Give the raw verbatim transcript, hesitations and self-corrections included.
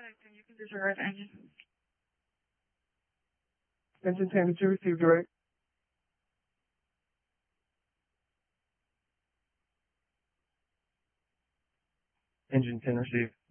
and you can use your right engine. Engine ten, did you receive direct? Engine ten received.